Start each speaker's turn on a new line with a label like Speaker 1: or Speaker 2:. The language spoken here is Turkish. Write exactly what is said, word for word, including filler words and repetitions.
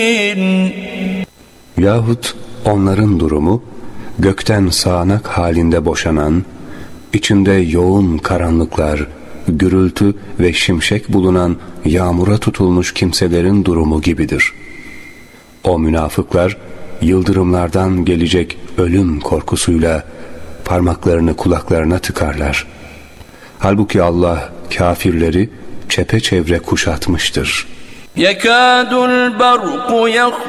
Speaker 1: Yahut onların durumu, gökten sağanak halinde boşanan, içinde yoğun karanlıklar, gürültü ve şimşek bulunan yağmura tutulmuş kimselerin durumu gibidir. O münafıklar, yıldırımlardan gelecek ölüm korkusuyla parmaklarını kulaklarına tıkarlar. Halbuki Allah kafirleri çepeçevre kuşatmıştır.
Speaker 2: يَكَادُ الْبَرْقُ يَخْطَفُ